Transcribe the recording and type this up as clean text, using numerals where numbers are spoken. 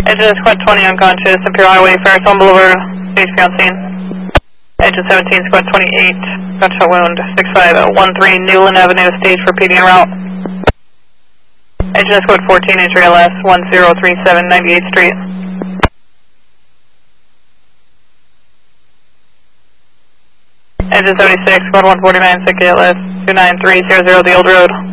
Engine Squad 20 unconscious, Imperial Highway, Farrison Boulevard, safety on scene. Engine 17, Squad 28, gunshot wound, 6513 Newland Avenue, stage for PD en route. Engine Squad 14, injury LS, 1037 98th Street. Engine 76, Squad 149, sick ALS, 29300 the old road.